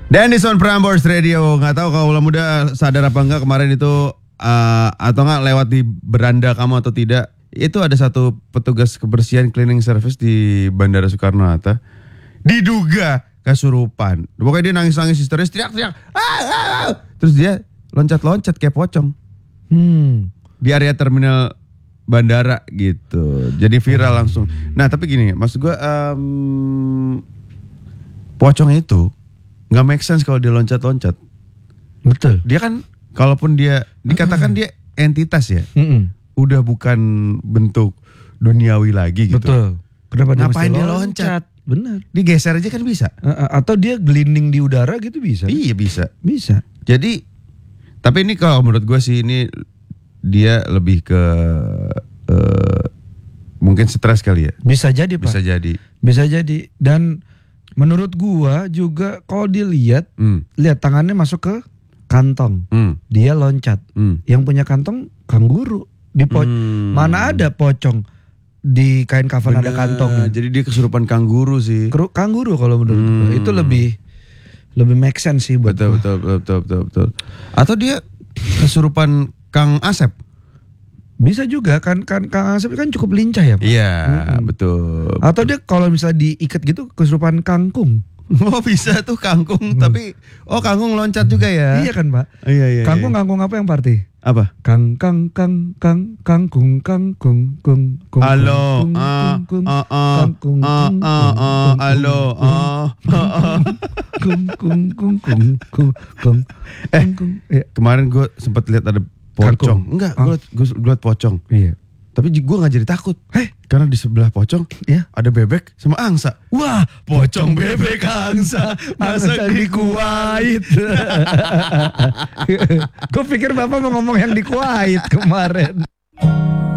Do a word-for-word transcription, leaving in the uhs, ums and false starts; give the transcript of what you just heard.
Dennis on Prambors Radio. Nggak tahu kalau muda sadar apa enggak kemarin itu uh, atau enggak lewat di beranda kamu atau tidak. Itu ada satu petugas kebersihan cleaning service di Bandara Soekarno-Hatta. Diduga kesurupan. Pokoknya dia nangis-nangis histeris, teriak-teriak. Ah, ah, ah. Terus dia loncat-loncat kayak pocong. Hmm. Di area terminal bandara gitu. Jadi viral langsung. Nah tapi gini, maksud gue um, pocong itu nggak make sense kalau dia loncat-loncat. Betul. Dia kan, kalaupun dia dikatakan dia entitas ya, Mm-mm. udah bukan bentuk duniawi lagi gitu. Betul. Kenapa dia Ngapain mesti dia loncat? Bener. Digeser aja kan bisa. Uh, uh, atau dia gelinding di udara gitu bisa. Iya bisa. Bisa. Jadi, tapi ini kalau menurut gue sih ini dia lebih ke uh, mungkin stres kali ya. Bisa jadi Pak. Bisa jadi. Bisa jadi. Dan menurut gua juga kalau dilihat, Hmm. lihat tangannya masuk ke kantong. Hmm. Dia loncat. Hmm. Yang punya kantong kanguru. Di po- Hmm. Mana ada pocong di kain kafan ada Bener, kantong. jadi dia kesurupan kanguru sih. Kru- Kanguru kalau menurut Hmm. gua. Itu lebih lebih make sense sih buat Betul, gua. betul, betul, betul, betul, betul. Atau dia kesurupan Kang Asep. Bisa juga kan kan Kang Asep kan cukup lincah ya Pak. Iya, Mm-mm. betul. Atau dia kalau misalnya diikat gitu kesurupan kangkung. Oh bisa tuh kangkung, tapi oh kangkung loncat juga ya. Iya kan Pak? Iya, iya. Kangkung iya. kangkung apa yang party? Apa? Kang kang kang kang kangkung kangkung kung kung. Halo, kung, ah, kung, kung, ah, ah, kangkung, ah, kung, ah, kung, ah, kung, halo, kung, ah, ah, ah. kung kung kung kung kung kung. Eh, kung, ya. Kemarin gue sempat lihat ada pocong. Kangkung. Enggak, Ah. gue gue lihat pocong. Iya. Tapi gue nggak jadi takut. Heh, Karena di sebelah pocong ya. ada bebek sama angsa. Wah, Pocong bebek angsa masak di Kuwait. Gue pikir Bapak mau ngomong yang di Kuwait kemarin.